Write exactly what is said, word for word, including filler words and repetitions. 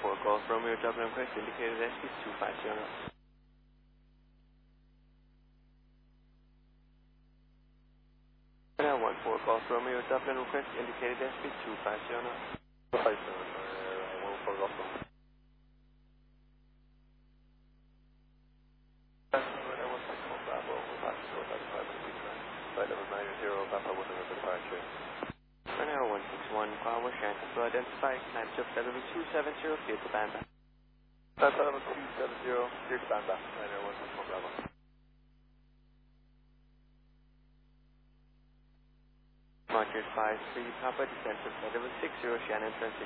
four Golf Romeo Dublin Quest indicated S P two five zero. Now one four Golf Romeo Dublin request indicated S P two five zero. two five zero, uh, one four Golf Romeo. Right now one six one Power Shannon to identify climb to level two seven zero clear to Banda. That's level two seven zero, clear to Banda. Right now one six one Bravo. Roger five three Papa descent to level six zero Shannon transition.